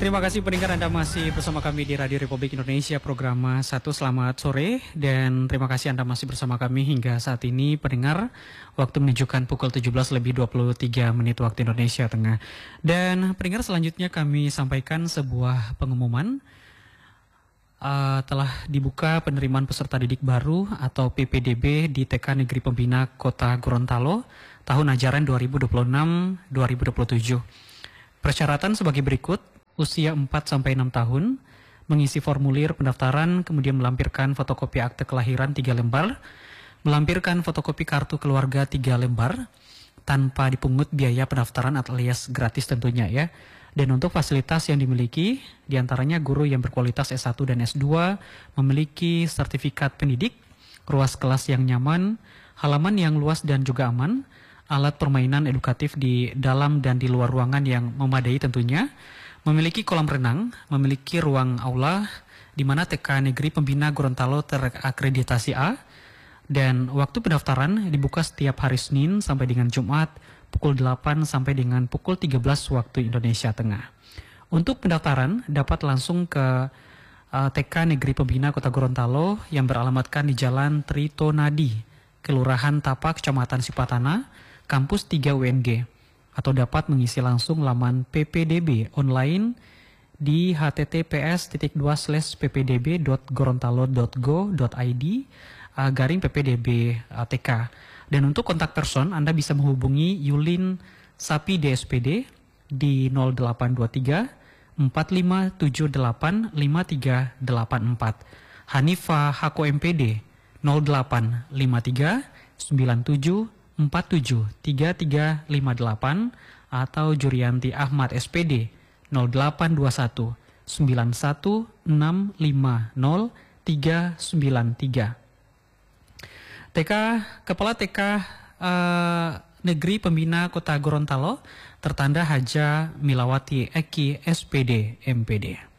Terima kasih pendengar, Anda masih bersama kami di Radio Republik Indonesia program 1. Selamat sore dan terima kasih Anda masih bersama kami hingga saat ini pendengar. Waktu menunjukkan pukul 17:23 waktu Indonesia Tengah. Dan pendengar, selanjutnya kami sampaikan sebuah pengumuman. Telah dibuka penerimaan peserta didik baru atau PPDB di TK Negeri Pembina Kota Gorontalo tahun ajaran 2026-2027. Persyaratan sebagai berikut: usia 4-6 tahun, mengisi formulir pendaftaran, kemudian melampirkan fotokopi akte kelahiran 3 lembar, melampirkan fotokopi kartu keluarga 3 lembar, tanpa dipungut biaya pendaftaran alias gratis tentunya ya. Dan untuk fasilitas yang dimiliki, diantaranya guru yang berkualitas S1 dan S2, memiliki sertifikat pendidik, ruas kelas yang nyaman, halaman yang luas dan juga aman, alat permainan edukatif di dalam dan di luar ruangan yang memadai tentunya, memiliki kolam renang, memiliki ruang aula, di mana TK Negeri Pembina Gorontalo terakreditasi A, dan waktu pendaftaran dibuka setiap hari Senin sampai dengan Jumat, pukul 8 sampai dengan pukul 13 waktu Indonesia Tengah. Untuk pendaftaran dapat langsung ke TK Negeri Pembina Kota Gorontalo yang beralamatkan di Jalan Tritonadi, Kelurahan Tapa, Kecamatan Sipatana, Kampus 3 UNG. Atau dapat mengisi langsung laman PPDB online di https://ppdb.gorontalo.go.id/ppdb TK. Dan untuk kontak person Anda bisa menghubungi Yulin Sapi DSPD di 0823 4578 5384, Hanifa Hako MPD 0853 97 473358, atau Jurianti Ahmad SPD 0821 91650 393. Kepala TK Negeri Pembina Kota Gorontalo tertanda Haja Milawati Eki SPD MPD.